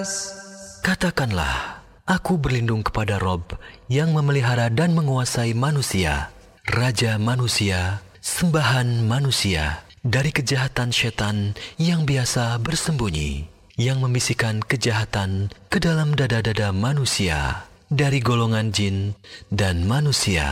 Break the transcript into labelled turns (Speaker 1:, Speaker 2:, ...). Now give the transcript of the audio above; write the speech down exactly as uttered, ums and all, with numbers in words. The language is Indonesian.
Speaker 1: Katakanlah, aku berlindung kepada Rob yang memelihara dan menguasai manusia, Raja manusia, sembahan manusia, dari kejahatan setan yang biasa bersembunyi, yang membisikkan kejahatan ke dalam dada-dada manusia, dari golongan jin dan manusia.